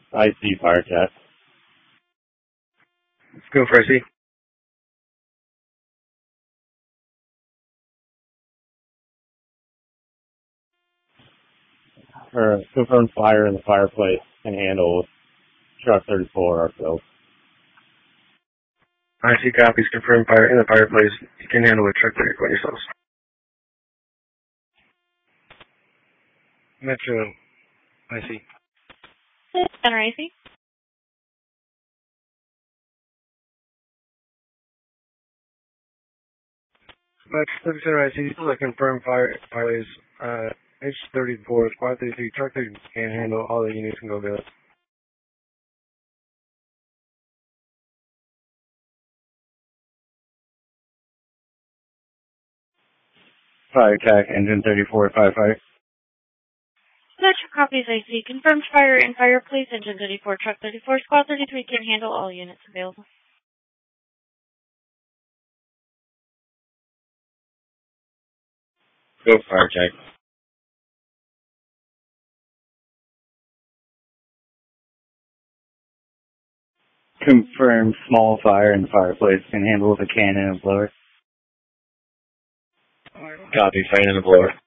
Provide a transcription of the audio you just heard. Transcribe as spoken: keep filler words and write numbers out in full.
I see fire cat. Let's go for I C. Or confirm fire in the fireplace and handle truck thirty-four are filled. I C copies. Confirm fire in the fireplace. You can handle it. Truck thirty-four yourselves. Metro. I C. Center I C. But Center I C. Confirm fire fireplace. Uh, H thirty-four, Squad thirty-three, Truck thirty can handle. All the units can go get it. Fire attack, engine thirty-four, firefighter. Metro copies I C. Confirmed fire in fireplace. Engine thirty-four, truck thirty-four, squad thirty-three can handle. All units available. Go fire check. Confirm small fire in the fireplace can handle with a cannon and blower. Copy, fan and a blower.